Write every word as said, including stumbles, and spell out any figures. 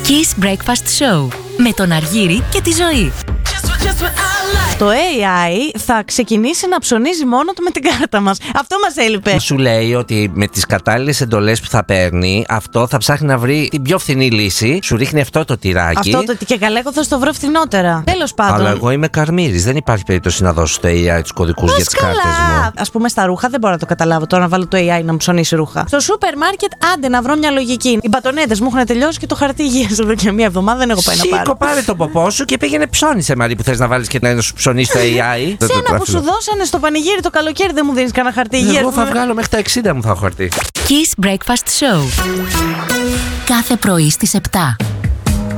Kiss Breakfast Show με τον Αργύρη και τη Ζωή. Το έι άι θα ξεκινήσει να ψωνίζει μόνο του με την κάρτα μας. Αυτό μας έλειπε. Σου λέει ότι με τις κατάλληλες εντολές που θα παίρνει, αυτό θα ψάχνει να βρει την πιο φθηνή λύση. Σου ρίχνει αυτό το τυράκι. Αυτό το και καλά, εγώ θα στο βρω φθηνότερα. Τέλος πάντων. Αλλά εγώ είμαι καρμύρης. Δεν υπάρχει περίπτωση να δώσω στο έι άι τους κωδικούς για τις κάρτες μου. Ας πούμε στα ρούχα δεν μπορώ να το καταλάβω τώρα να βάλω το έι άι να μου ψωνίσει ρούχα. Στο σούπερ μάρκετ άντε να βρω μια λογική. Οι μπατονέτες μου έχουν τελειώσει και το χαρτί υγείας εδώ και μια εβδομάδα δεν έχω πάει να πάρω. Σήκω, πάρε το ποπό σου και πήγαινε ψώνισε, Μαρή, που θες να βάλεις και να σου ψωνίσει το έι άι. Σένα που σου δώσανε στο πανηγύρι το καλοκαίρι δεν μου δίνεις κανένα χαρτί υγείας. Εγώ θα βγάλω μέχρι τα εξήντα μου θα έχω χαρτί. Kiss Breakfast Show. Κάθε πρωί στις επτά.